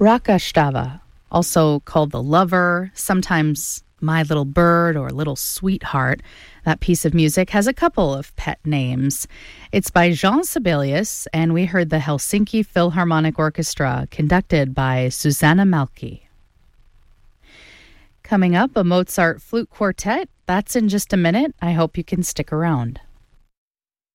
Rakastava, also called the lover, sometimes my little bird or little sweetheart. That piece of music has a couple of pet names. It's by Jean Sibelius, and we heard the Helsinki Philharmonic Orchestra, conducted by Susanna Malki. Coming up, a Mozart flute quartet. That's in just a minute. I hope you can stick around.